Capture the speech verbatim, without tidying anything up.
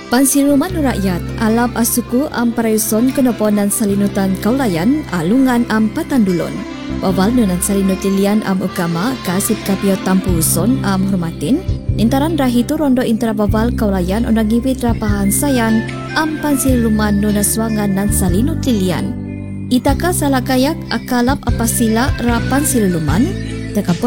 Pansiluman rakyat alap asuku am parayuson kenoponan salinutan kaulayan alungan am patandulon. Bawal nunan salinutilian am ukama kasip kapio tampuson am hormatin. Intaran rahitu rondo intera bawal kaulayan onagibit rapahan sayan am pansiluman nunaswangan nan salinutilian. Itaka salakayak akalap apasila rapan siluman. Teka